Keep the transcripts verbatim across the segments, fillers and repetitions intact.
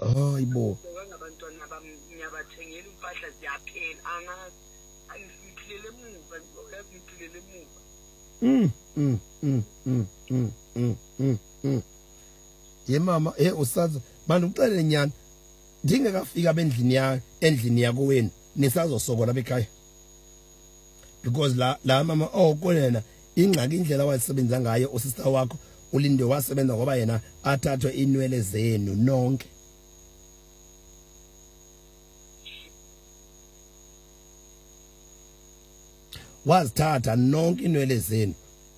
hayibo ngabantwana bami ngiyabathengela impahla ziyaphela anga angiphilele emuva ngiphilele emuva mm mm mm mm mm mm mm mm ye mama eh usaza manje ucele nyana ndingekafika abendlini ya endlini yako wena nisazosokola bekhaya because la la mama oh konena ingxaki indlela wasebenza ngayo usister wakho ulinde wasebenza ngoba yena athathwe inwele zenu nonke wazithatha nonke inwele zenu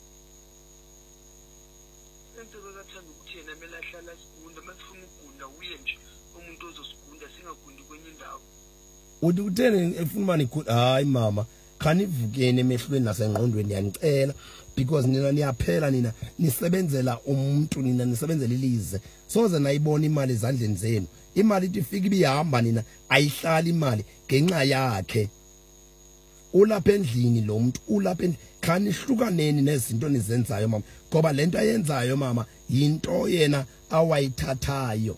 into zokuthanda ukuthi yena mele ahlala sigunda masifuna ukugunda uye nje umuntu ozosigunda singagundi kwenye indawo uthi utheni efuna mani good hayi mama khanivukeni emehlweni nasengqondweni yanicela because nina niyaphela nina nisebenzela umuntu nina nisebenzela ilize soze nayibona imali ezandleni zenu imali ithi ifika ibihamba nina ayihlali imali ngenxa yakhe ulapha endlini lo muntu ulapha khani hlukaneni nezinto nizenzayo mama ngoba lento ayenzayo mama yinto yena awayithathayo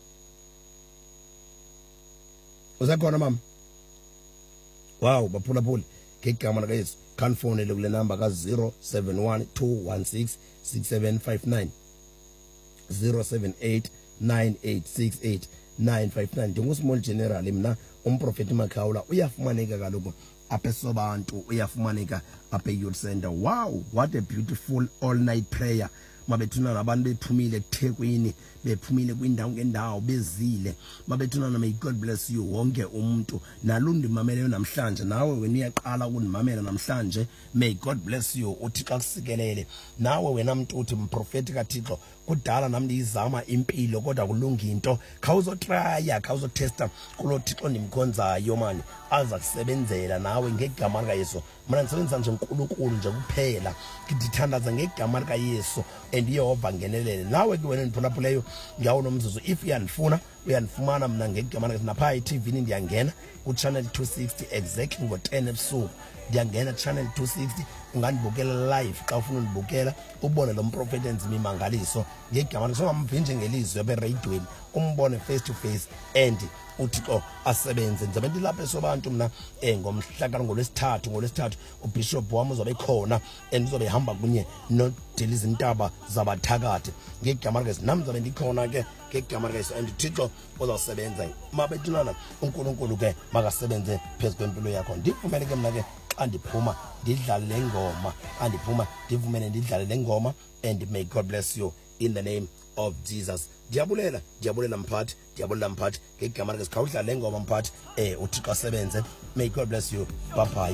uzakhona mama wow baphula phula ngegama la kaYesu kanfonele kule number ka zero seven one two one six six seven five nine zero seven eight nine eight six eight nine five nine ndingusmall general mina umprofeti Makhawula uyafumaneka kaloku apha eSobantu uyafumaneka apha eYouth Center wow what a beautiful all night prayer mabethuna nabantu bephumile eThekwini bephumile kwindawo ngendawo bezile mabethuna na may God bless you wonke umuntu nalundi mamele namhlanje nawe wena iyaqala ukunimamela namhlanje may God bless you uthi xa kusikelele nawe wena muntu uthi umprofeti kaThixo kudala nami ndizama impilo kodwa kulunga into khawuzotrya khawuzotesta kulo Thixo ndimkhonzayo mani aza kusebenzela nawe ngegama lika Yesu mina nisebenza nje uNkulunkulu nje kuphela ngidithandaza ngegama lika Yesu andiyehova ngenelele nawe ke wena ndiphulaphulayo ngiyawona umzuzu if uyanifuna uyanifumana mina ngegama lika napha iTV ndiyangena ku channel two sixty exactly ngo ten ebusuku ndiyangena channel two sixty ungandibukela live xa ufuna ulibukela ubone lo mprofeti enzima imangaliso ngegama lika songamvinje ngelizwe be radioweni umbone face to face and uThixo asebenze ngizabe ndilapha eSobantu mina eh ngomhlaka ngolwesithathu ngolwesithathu uBishop wami uzobe khona and uzobe ehamba kunye noDelize Ntaba zabathakade ngegama lika nami ngizabe ndikhona ke ngegama lika and uThixo uzosebenza mabethunana uNkulunkulu ke makasebenze phezu kwempilo yakho ndivumele ke mina ke xa ndiphuma ndidlale le ngoma andiphuma ndivumele ndidlale le ngoma and may God bless you in the name of Jesus. Diabulela, diabulela mphathi, diabulela mphathi ngegama lika sikhawudlala le ngoma mphathi eh uThixo asebenze. May God bless you. Bye bye.